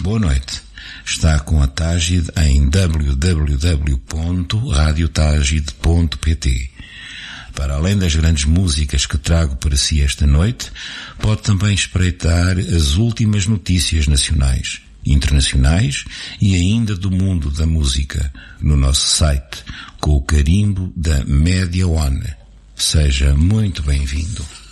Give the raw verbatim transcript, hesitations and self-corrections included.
Boa noite. Está com a Tágide em w w w ponto radio tágide ponto p t. Para além das grandes músicas que trago para si esta noite, pode também espreitar as últimas notícias nacionais, internacionais e ainda do mundo da música no nosso site, com o carimbo da Média One. Seja muito bem-vindo.